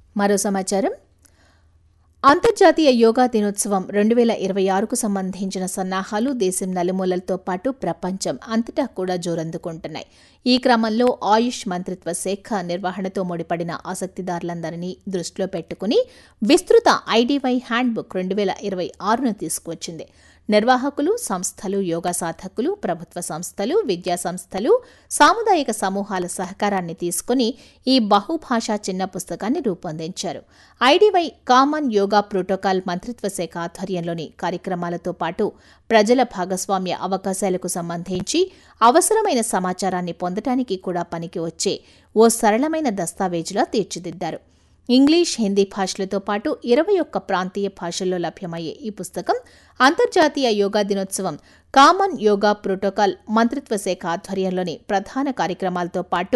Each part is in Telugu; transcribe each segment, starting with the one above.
మరో సమాచారం. అంతర్జాతీయ యోగా దినోత్సవం 2026కు సంబంధించిన సన్నాహాలు దేశం నలుమూలలతో పాటు ప్రపంచం అంతటా కూడా జోరందుకుంటున్నాయి. ఈ క్రమంలో ఆయుష్ మంత్రిత్వ శాఖ నిర్వహణతో ముడిపడిన ఆసక్తిదారులందరినీ దృష్టిలో పెట్టుకుని విస్తృత ఐడివై హ్యాండ్బుక్ 2026ను తీసుకువచ్చింది. నిర్వాహకులు, సంస్థలు, యోగా సాధకులు, ప్రభుత్వ సంస్థలు, విద్యా సంస్థలు, సాముదాయిక సమూహాల సహకారాన్ని తీసుకుని ఈ బహుభాషా చిన్న పుస్తకాన్ని రూపొందించారు. ఐడివై కామన్ యోగా ప్రోటోకాల్ మంత్రిత్వ శాఖ ఆధ్వర్యంలోని కార్యక్రమాలతో పాటు ప్రజల భాగస్వామ్య అవకాశాలకు సంబంధించి అవసరమైన సమాచారాన్ని పొందటానికి కూడా పనికి వచ్చే ఓ సరళమైన దస్తావేజులా తీర్చిదిద్దారు. ఇంగ్లీష్, హిందీ భాషలతో పాటు 21 ప్రాంతీయ భాషల్లో లభ్యమయ్యే ఈ పుస్తకం అంతర్జాతీయ యోగా దినోత్సవం కామన్ యోగా ప్రోటోకాల్ మంత్రిత్వ శాఖ ఆధ్వర్యంలోని ప్రధాన కార్యక్రమాలతో పాటు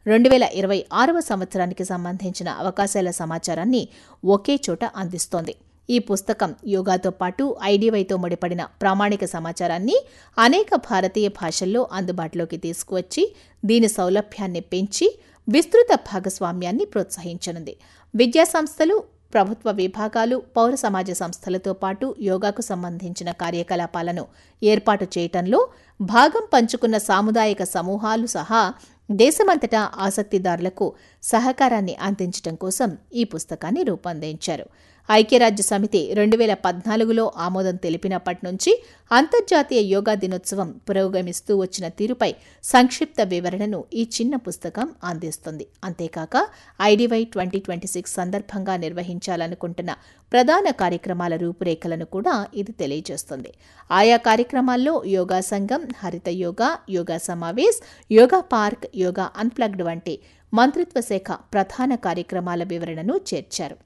2026వ సంవత్సరానికి సంబంధించిన అవకాశాల సమాచారాన్ని ఒకే చోట అందిస్తోంది. ఈ పుస్తకం యోగాతో పాటు ఐడివైతో ముడిపడిన ప్రామాణిక సమాచారాన్ని అనేక భారతీయ భాషల్లో అందుబాటులోకి తీసుకువచ్చి దీని సౌలభ్యాన్ని పెంచి విస్తృత భాగస్వామ్యాన్ని ప్రోత్సహించనుంది. విద్యాసంస్థలు, ప్రభుత్వ విభాగాలు, పౌర సమాజ సంస్థలతో పాటు యోగాకు సంబంధించిన కార్యకలాపాలను ఏర్పాటు చేయటంలో భాగం పంచుకున్న సాముదాయిక సమూహాలు సహా దేశమంతటా ఆసక్తిదారులకు సహకారాన్ని అందించడం కోసం ఈ పుస్తకాన్ని రూపొందించారు. ఐక్యరాజ్య సమితి 2014లో ఆమోదం తెలిపినప్పటి నుంచి అంతర్జాతీయ యోగా దినోత్సవం పురోగమిస్తూ వచ్చిన తీరుపై సంక్షిప్త వివరణను ఈ చిన్న పుస్తకం అందిస్తుంది. అంతేకాక ఐడివై 2026 సందర్భంగా నిర్వహించాలనుకుంటున్న ప్రధాన కార్యక్రమాల రూపురేఖలను కూడా ఇది తెలియజేస్తుంది. ఆయా కార్యక్రమాల్లో యోగా సంఘం, హరిత యోగా, యోగా సమావేశ్, యోగా పార్క్, యోగా అన్ప్లగ్డ్ వంటి మంత్రిత్వ శాఖ ప్రధాన కార్యక్రమాల వివరణను చేర్చారు.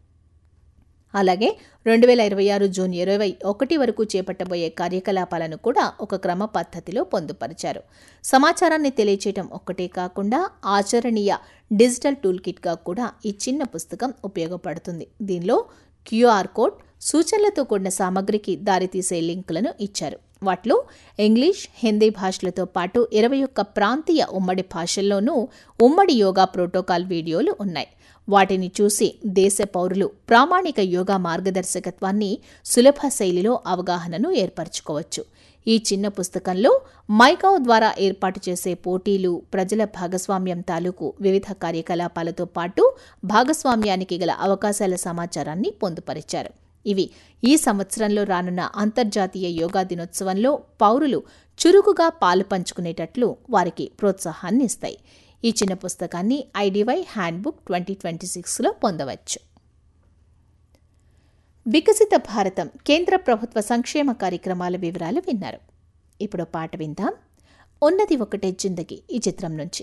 అలాగే 2026 జూన్ 21 వరకు చేపట్టబోయే కార్యకలాపాలను కూడా ఒక క్రమ పద్ధతిలో పొందుపరిచారు. సమాచారాన్ని తెలియచేయటం ఒక్కటే కాకుండా ఆచరణీయ డిజిటల్ టూల్ కిట్గా కూడా ఈ చిన్న పుస్తకం ఉపయోగపడుతుంది. దీనిలో క్యూఆర్ కోడ్, సూచనలతో కూడిన సామగ్రికి దారితీసే లింకులను ఇచ్చారు. వాటిలో ఇంగ్లీష్, హిందీ భాషలతో పాటు 21 ప్రాంతీయ ఉమ్మడి భాషల్లోనూ ఉమ్మడి యోగా ప్రోటోకాల్ వీడియోలు ఉన్నాయి. వాటిని చూసి దేశ పౌరులు ప్రామాణిక యోగా మార్గదర్శకత్వాన్ని సులభ శైలిలో అవగాహనను ఏర్పరచుకోవచ్చు. ఈ చిన్న పుస్తకంలో మైగవ్ ద్వారా ఏర్పాటు చేసే పోటీలు, ప్రజల భాగస్వామ్యం తాలూకు వివిధ కార్యకలాపాలతో పాటు భాగస్వామ్యానికి గల అవకాశాల సమాచారాన్ని పొందుపరిచారు. ఇవి ఈ సంవత్సరంలో రానున్న అంతర్జాతీయ యోగా దినోత్సవంలో పౌరులు చురుకుగా పాలు పంచుకునేటట్లు వారికి ప్రోత్సాహాన్ని ఇస్తాయి. ఈ చిన్న పుస్తకాన్ని ఐడివై హ్యాండ్బుక్ 2026లో పొందవచ్చు. వికసిత భారతం కేంద్ర ప్రభుత్వ సంక్షేమ కార్యక్రమాల వివరాలు విన్నారు. ఇప్పుడు పాట విందాం. ఉన్నది ఒకటే జిందగీ ఈ చిత్రం నుంచి.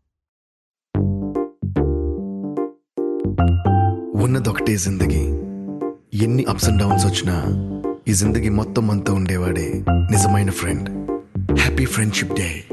ఉన్నదొకటే జిందగీ, ఎన్ని అప్స్ అండ్ డౌన్స్ వచ్చినా ఈ జిందగీ మొత్తం అంతా ఉండేవాడే నిజమైన ఫ్రెండ్. Happy friendship day.